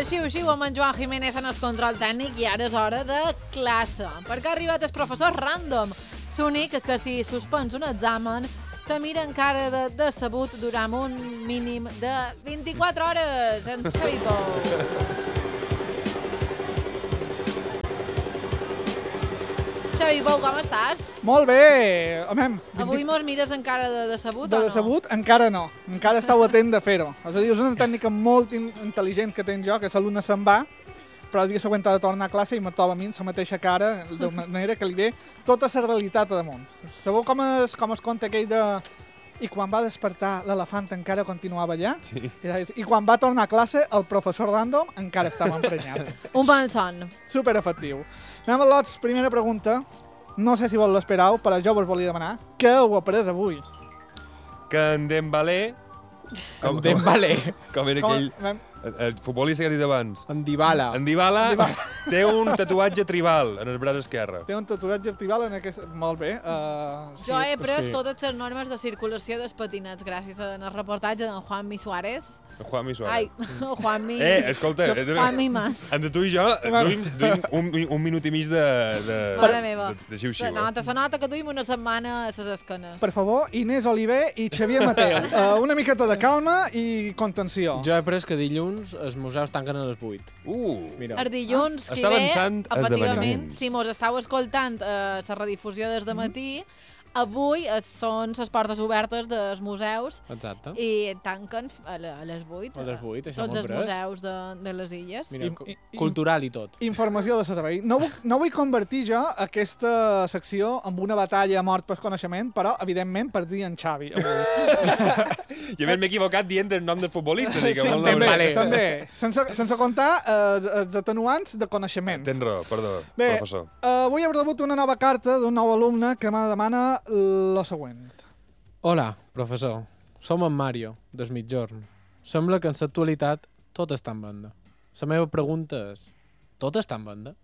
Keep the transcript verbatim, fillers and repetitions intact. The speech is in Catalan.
Xiu-xiu amb en Joan Jiménez en el control tècnic i ara és hora de classe, perquè ha arribat el professor Random, l'únic que si suspens un examen te mira encara de decebut durant un mínim de vint-i-quatre hores. En Xavi Pou. Xavi Pou, com estàs? Molt bé! Home, Avui mos mires encara de decebut de o no? decebut encara no. Encara estàu atent de fer-ho. És a dir, és una tècnica molt in intel·ligent que tenc jo, que l'alumne se'n va, però el dia següent ha de tornar a classe i me troba a mi amb la mateixa cara, d'una manera que li ve tota la realitat a damunt. Sabeu com es, com es conta aquell de... I quan va despertar, l'elefant encara continuava allà? Sí. I, I quan va tornar a classe, el professor Random encara estava emprenyat. Un bon son. Super efectiu. Anem a lots, primera pregunta. No sé si vos l'esperau, però jo vos volia demanar què heu après avui. Que en Dembélé... Com, en Dembélé. Com era Com, aquell... El, el futbolista que he dit abans. En Dybala. En Dybala, En Dybala. té un tatuatge tribal en el braç esquerre. Té un tatuatge actival en aquest... Molt bé. Uh, Jo he pres sí. totes les normes de circulació dels patinets gràcies al reportatge d'en Juanmi Suárez. En Juanmi Suárez. Ai, Juanmi... Eh, escolta, eh, Juanmi Mas. entre tu i jo duim, duim un, un minut i mig de, de, Mare meva. de, de xiu-xiu. Se nota, se nota que duim una setmana a les esquenes. Per favor, Inés Oliver i Xavier Mateu. Uh, una miqueta de calma i contenció. Jo he pres que dilluns els museus tanquen a les vuit. Uh, Mira. El dilluns Ah, que està ve, avançant efectivament, esdeveniments. si mos estàu escoltant eh, la redifusió des de matí, avui eh, són les portes obertes dels museus Exacte. i tanquen a, la, a les vuit. A les vuit, això Tots m'ho he els pres. museus de, de les illes. Mira, I- cu- i- i- cultural i tot. Informació de servei. No, vull- no vull convertir jo aquesta secció en una batalla a mort per coneixement, però, evidentment, per dir en Xavi. avui. I a més m'he equivocat dient el nom del futbolista. Dic, Sí, molt també, laboral. també. Sense, sense comptar eh, els atenuants de coneixement. Tens raó, perdó, Bé, professor. eh, avui hem rebut una nova carta d'un nou alumne que me demana la següent. Hola, professor. Som en Mario, des mitjorn. Sembla que en l'actualitat tot està en venda. La meva pregunta és, tot està en venda?